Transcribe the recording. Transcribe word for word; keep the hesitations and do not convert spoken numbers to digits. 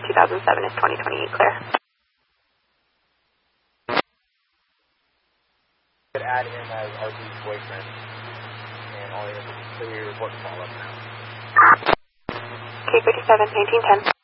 two thousand seven is twenty twenty-eight clear. Could add him as R P's boyfriend, and all you have to do is clear your report to follow up now. K fifty-seven, nineteen ten.